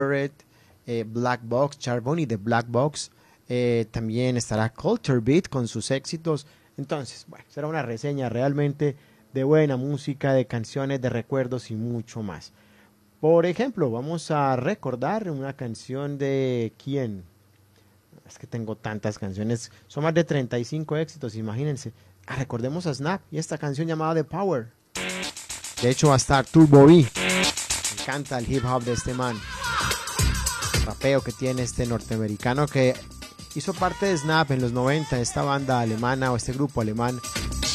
Black Box, Charbonny de Black Box. También estará Culture Beat con sus éxitos. Entonces, bueno, será una reseña realmente de buena música, de canciones, de recuerdos y mucho más. Por ejemplo, vamos a recordar una canción de ¿quién? Es que tengo tantas canciones, son más de 35 éxitos, imagínense. Recordemos a Snap y esta canción llamada The Power. De hecho va a estar Turbo B. Me encanta el hip hop de este man. El rapeo que tiene este norteamericano que hizo parte de Snap en los 90, esta banda alemana o este grupo alemán